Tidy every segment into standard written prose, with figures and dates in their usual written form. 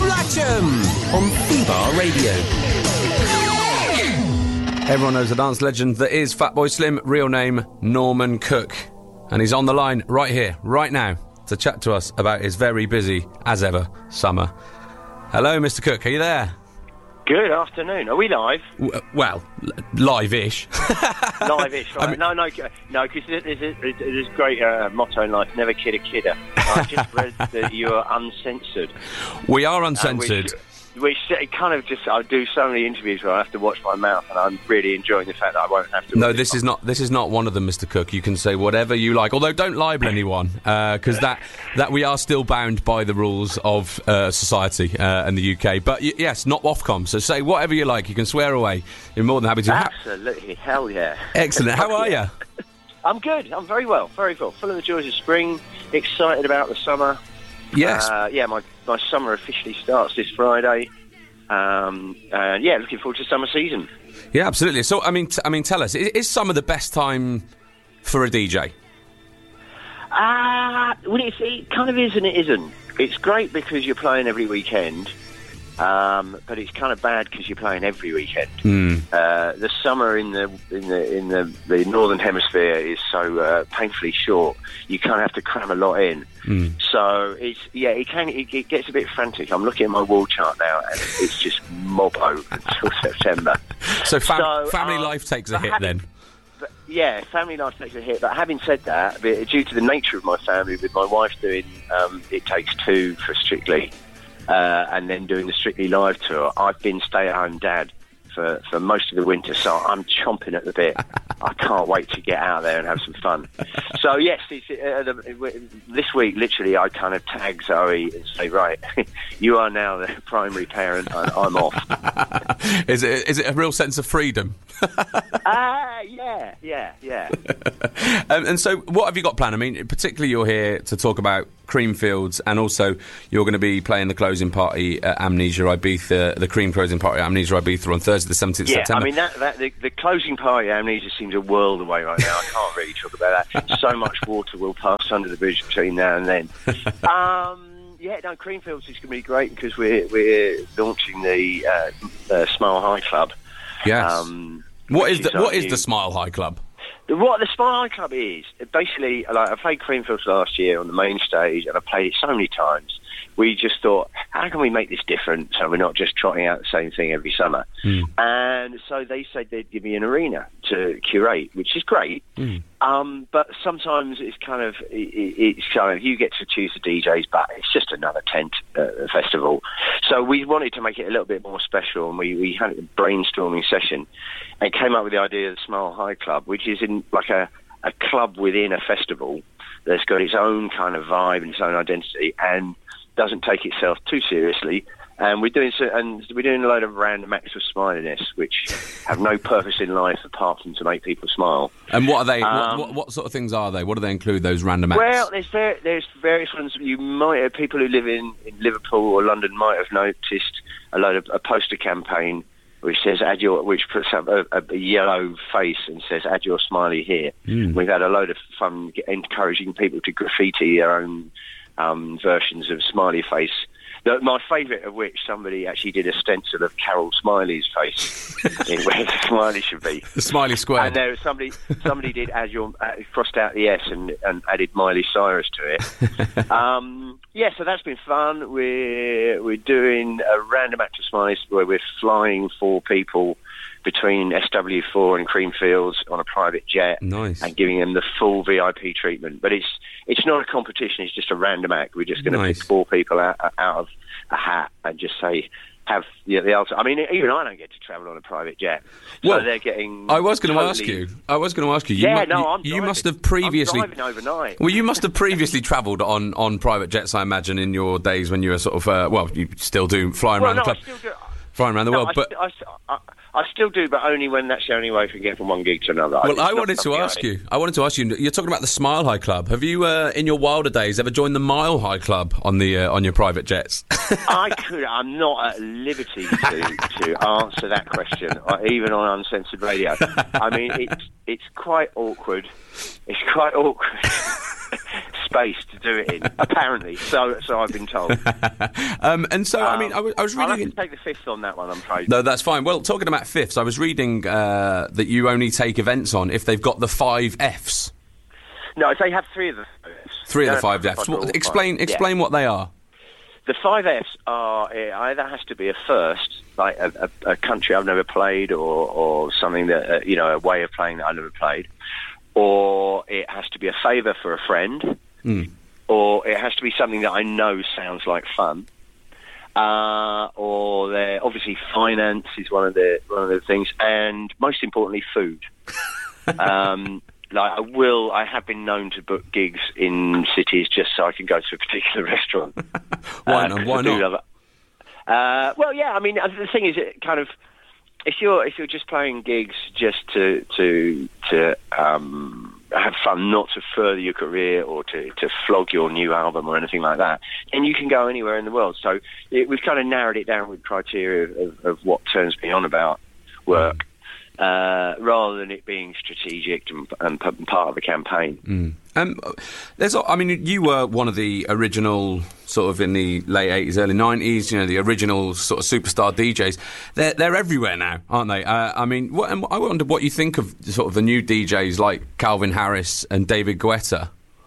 Latcham on FIBA Radio. Everyone knows the dance legend that is Fatboy Slim, real name Norman Cook. And he's on the line right here, right now, to chat to us about his very busy, as ever, summer. Hello, Mr. Cook, are you there? Good afternoon. Are we live? Live-ish. Live-ish, right? No, because there's a great motto in life, never kid a kidder. I just read that you are uncensored. We are uncensored. Which kind of just, I do so many interviews where I have to watch my mouth, and I'm really enjoying the fact that I won't have to. No, this is not one of them, Mr. Cook. You can say whatever you like, although don't libel anyone, because that we are still bound by the rules of society in the UK. But yes, not Ofcom. So say whatever you like. You can swear away. You're more than happy to. Absolutely, hell yeah. Excellent. How are you? I'm good. I'm very well. Very well. Full of the joys of spring. Excited about the summer. Yes. My summer officially starts this Friday. Looking forward to summer season. Yeah, absolutely. So, I mean, tell us, is summer the best time for a DJ? Well, it kind of is and it isn't. It's great because you're playing every weekend, but it's kind of bad because you're playing every weekend. The summer in the northern hemisphere is so painfully short. You kind of have to cram a lot in. So it gets a bit frantic. I'm looking at my wall chart now, and it's just mobbo until September. So family life takes a hit then. Yeah, family life takes a hit. But having said that, due to the nature of my family, with my wife doing It Takes Two for Strictly, and then doing the Strictly Live tour, I've been stay-at-home dad for most of the winter, so I'm chomping at the bit. I can't wait to get out there and have some fun. So yes, this week, literally, I kind of tag Zoe and say, right, you are now the primary parent, and I'm off. Is it a real sense of freedom? Yeah. And so what have you got planned? I mean, particularly you're here to talk about Creamfields, and also you're going to be playing the closing party at Amnesia Ibiza, the Cream closing party at Amnesia Ibiza on Thursday the 17th September. Yeah, I mean, the closing party at Amnesia seems a world away right now. I can't really talk about that. So much water will pass under the bridge between now and then. Creamfields is going to be great because we're launching the Smile High Club. Yes. What is the Smile High Club? What the Smile High Club is, basically, like, I played Creamfields last year on the main stage, and I played it so many times. We just thought, how can we make this different so we're not just trotting out the same thing every summer? And so they said they'd give me an arena to curate, which is great. But sometimes it's kind of you get to choose the DJs, but it's just another tent festival. So we wanted to make it a little bit more special, and we had a brainstorming session and came up with the idea of the Smile High Club, which is in like a club within a festival that's got its own kind of vibe and its own identity, and doesn't take itself too seriously. And we're doing a load of random acts of smiliness, which have no purpose in life apart from to make people smile. And what are they? What sort of things are they? What do they include? Those random acts? Well, there's various ones. You might have, people who live in Liverpool or London might have noticed a poster campaign which says which puts up a yellow face and says "Add your smiley here." We've had a load of fun encouraging people to graffiti their own versions of smiley face. My favourite of which, somebody actually did a stencil of Carol Smiley's face where the smiley should be. The smiley square. And there somebody did crossed out the S and added Miley Cyrus to it. So that's been fun. We're doing a random act of smileys where we're flying 4 people between SW4 and Creamfields on a private jet. Nice. And giving them the full VIP treatment. But it's not a competition, it's just a random act. We're just going to pick 4 people out of a hat and just say, have the ultimate. I mean, even I don't get to travel on a private jet. So they're getting... I was going to ask you. You must have previously... I'm driving overnight. Well, you must have previously travelled on private jets, I imagine, in your days when you were sort of... you still do, flying around the club. Flying around the world, but... I still do, but only when that's the only way I can get from one gig to another. Well, I wanted to ask you, you're talking about the Smile High Club. Have you, in your wilder days, ever joined the Mile High Club on your private jets? I'm not at liberty to answer that question, even on Uncensored Radio. I mean, it's quite awkward. It's quite awkward. space to do it in, apparently. So I've been told. And so, I mean, I was reading... I'll have to take the fifth on that one, I'm afraid. No, that's fine. Well, talking about fifths, I was reading that you only take events on if they've got the 5 Fs. No, if they have 3 of the Fs. 3 of the 5 Fs. Explain what they are. The 5 Fs are, it either has to be a first, like a country I've never played, or something that, a way of playing that I've never played, or it has to be a favour for a friend, or it has to be something that I know sounds like fun, or obviously finance is one of the things, and most importantly, food. I have been known to book gigs in cities just so I can go to a particular restaurant. Why not? Well, yeah. I mean, the thing is, it kind of, if you're just playing gigs just to have fun, not to further your career or to flog your new album or anything like that, then you can go anywhere in the world. So we've kind of narrowed it down with criteria of what turns me on about work. Rather than it being strategic and part of the campaign. You were one of the original, sort of in the late 80s, early 90s, the original sort of superstar DJs. They're everywhere now, aren't they? I wonder what you think of sort of the new DJs like Calvin Harris and David Guetta.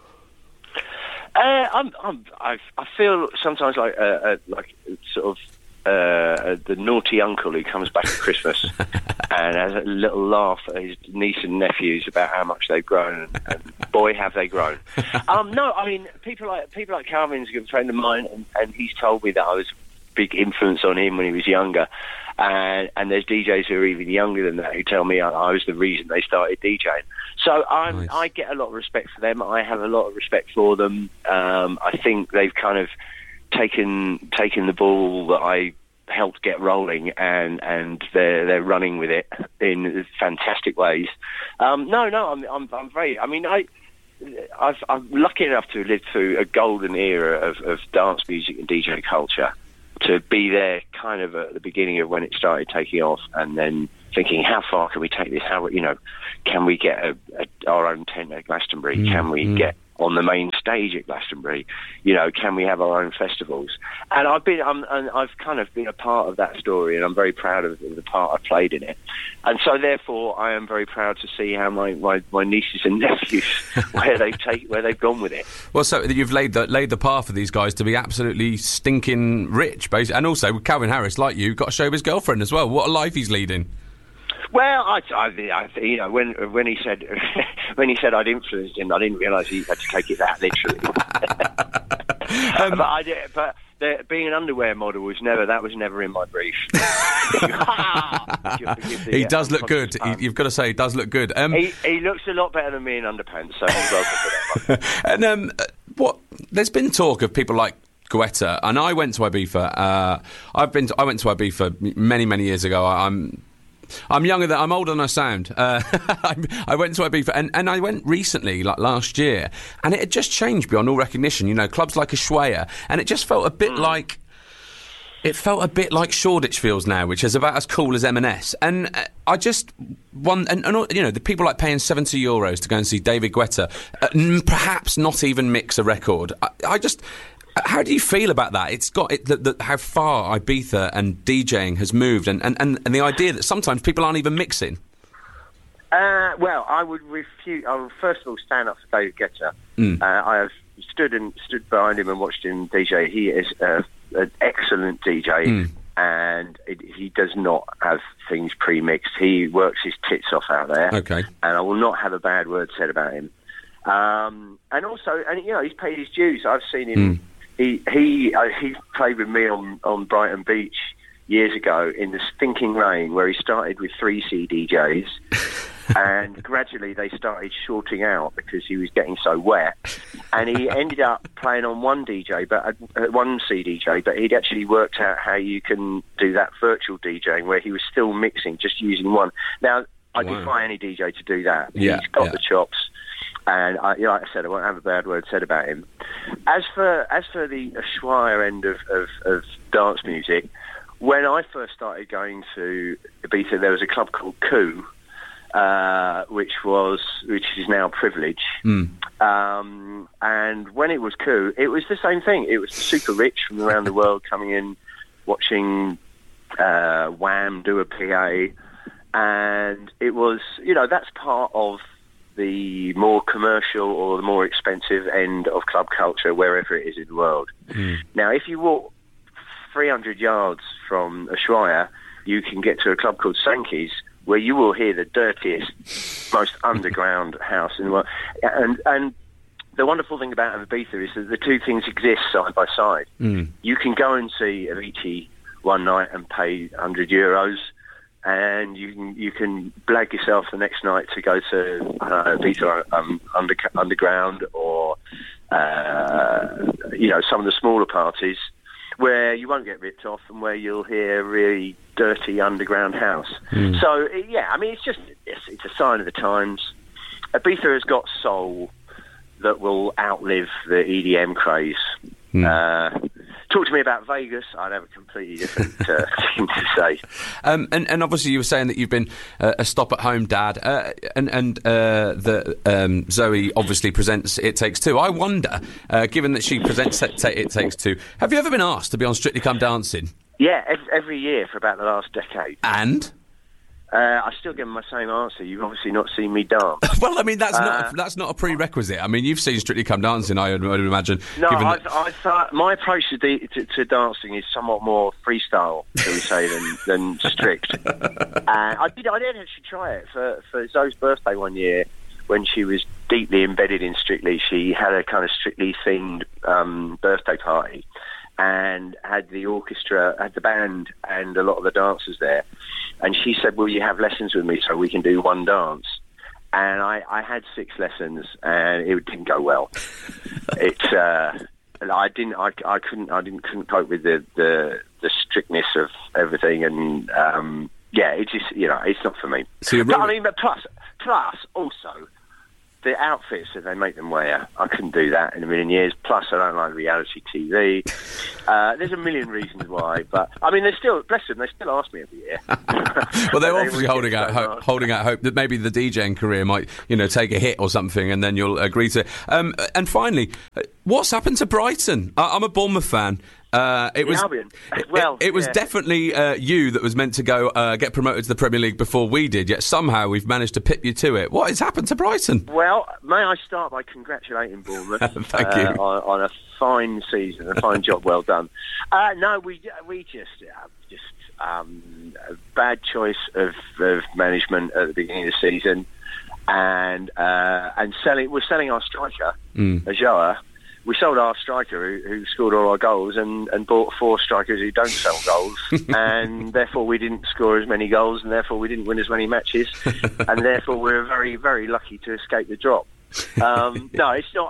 I feel sometimes like sort of the naughty uncle who comes back at Christmas and has a little laugh at his niece and nephews about how much they've grown, and boy have they grown. No, I mean people like Calvin's a good friend of mine, and he's told me that I was a big influence on him when he was younger, and there's DJs who are even younger than that who tell me I was the reason they started DJing. So Nice. I get a lot of respect for them. I have a lot of respect for them. I think they've kind of taken the ball that I helped get rolling, and they're running with it in fantastic ways. I'm very. I mean, I'm lucky enough to have lived through a golden era of dance music and DJ culture, to be there kind of at the beginning of when it started taking off, and then thinking, how far can we take this? How can we get our own tent at Glastonbury? Can we get on the main stage at Glastonbury? Can we have our own festivals? And I've kind of been a part of that story, and I'm very proud of the part I played in it. And so therefore I am very proud to see how my nieces and nephews where they've gone with it. Well, so you've laid the path for these guys to be absolutely stinking rich, basically. And also with Calvin Harris, like you, got to show his girlfriend as well. What a life he's leading. Well, when he said I'd influenced him, I didn't realise he had to take it that literally. But I did. But being an underwear model was never in my brief. He does look good. You've got to say, he does look good. He looks a lot better than me in underpants. So he's welcome for that. And there's been talk of people like Guetta, and I went to Ibiza. I went to Ibiza many years ago. I'm older than I sound. I went to Ibiza, and I went recently, like last year, and it had just changed beyond all recognition. Clubs like Ushuaia, and it just felt a bit like Shoreditch feels now, which is about as cool as M&S. And I just the people like paying €70 to go and see David Guetta, perhaps not even mix a record. How do you feel about that? It's got how far Ibiza and DJing has moved, and the idea that sometimes people aren't even mixing. Well, I would refute. I would first of all stand up for David Guetta. I have stood behind him and watched him DJ. He is an excellent DJ, and he does not have things pre-mixed. He works his tits off out there. Okay. And I will not have a bad word said about him. And also, he's paid his dues. I've seen him. He played with me on Brighton Beach years ago in the stinking rain, where he started with 3 CDJs, and gradually they started shorting out because he was getting so wet, and he ended up playing on one CDJ, but he'd actually worked out how you can do that virtual DJing where he was still mixing, just using one. Now, I defy any DJ to do that. Yeah, he's got the chops. And like I said, I won't have a bad word said about him. As for the Ushuaia end of dance music, when I first started going to Ibiza, there was a club called Coup, which is now Privilege. And when it was Coup, it was the same thing. It was super rich from around the world coming in, watching Wham do a PA, and it was, that's part of the more commercial or the more expensive end of club culture wherever it is in the world. Now, if you walk 300 yards from Ushuaia, you can get to a club called Sankey's, where you will hear the dirtiest, most underground house in the world. And the wonderful thing about Ibiza is that the two things exist side by side. You can go and see Avicii one night and pay €100, and you can blag yourself the next night to go to Ibiza Underground or some of the smaller parties where you won't get ripped off and where you'll hear a really dirty underground house. So it's a sign of the times. Ibiza has got soul that will outlive the EDM craze. Talk to me about Vegas, I'd have a completely different thing to say. And obviously you were saying that you've been a stop-at-home dad, and Zoe obviously presents It Takes Two. I wonder, given that she presents It Takes Two, have you ever been asked to be on Strictly Come Dancing? Yeah, every year for about the last decade. And? I still give them my same answer. You've obviously not seen me dance. Well, I mean, that's not a prerequisite. I mean, you've seen Strictly Come Dancing, I would imagine. No, I thought my approach to dancing is somewhat more freestyle, shall we say, than strict. I did actually try it for Zoe's birthday one year when she was deeply embedded in Strictly. She had a kind of Strictly themed birthday party, and had the orchestra, had the band, and a lot of the dancers there. And she said, "Will you have lessons with me so we can do one dance?" And I had 6 lessons, and it didn't go well. I couldn't cope with the strictness of everything, and it just it's not for me. So but plus also the outfits that they make them wear, I couldn't do that in a million years. Plus, I don't like reality TV. There's a million reasons why, but I mean, they still, bless them, they still ask me every year. Well, they're obviously holding out hope that maybe the DJing career might, take a hit or something, and then you'll agree to. And finally, what's happened to Brighton? I'm a Bournemouth fan. It was definitely you that was meant to go get promoted to the Premier League before we did, yet somehow we've managed to pip you to it. What has happened to Brighton? Well, may I start by congratulating Bournemouth Thank you. on a fine season, a fine job well done. No, we just a bad choice of management at the beginning of the season, and we're selling our striker, Ajoa. We sold our striker who scored all our goals and bought 4 strikers who don't sell goals, and therefore we didn't score as many goals, and therefore we didn't win as many matches, and therefore we're very, very lucky to escape the drop. No, it's not.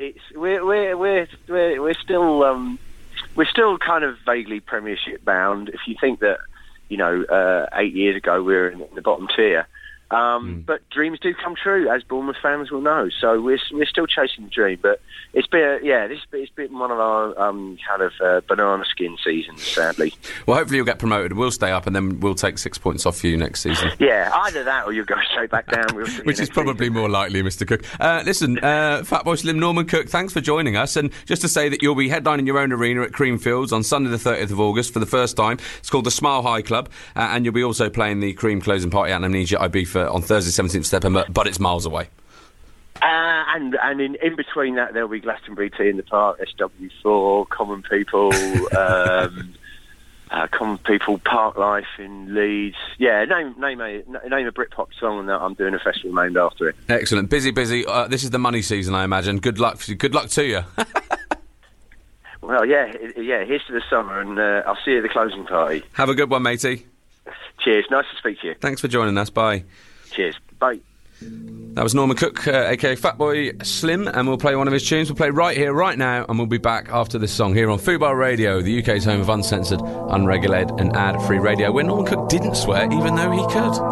We're still kind of vaguely Premiership bound. If you think that 8 years ago we were in the bottom tier. But dreams do come true, as Bournemouth fans will know. So we're still chasing the dream, but it's been one of our kind of banana skin seasons, sadly. Well, hopefully you'll get promoted. We'll stay up, and then we'll take 6 points off you next season. Yeah, either that or you'll go straight back down. Which is probably more likely, Mr. Cook. Listen, Fatboy Slim, Norman Cook, thanks for joining us. And just to say that you'll be headlining your own arena at Creamfields on Sunday the 30th of August for the first time. It's called the Smile High Club, and you'll be also playing the Cream closing party at Amnesia Ibiza on Thursday 17th September, but it's miles away. And in between that, there'll be Glastonbury Tea in the Park, SW4, Common People, Common People Park Life in Leeds. Yeah, name a Britpop song, and I'm doing a festival named after it. Excellent, busy. This is the money season, I imagine. Good luck to you. Well, yeah. Here's to the summer, and I'll see you at the closing party. Have a good one, matey. Cheers. Nice to speak to you. Thanks for joining us. Bye. Cheers. Bye. That was Norman Cook, a.k.a. Fatboy Slim, and we'll play one of his tunes. We'll play right here, right now, and we'll be back after this song here on Fubar Radio, the UK's home of uncensored, unregulated and ad-free radio, where Norman Cook didn't swear, even though he could.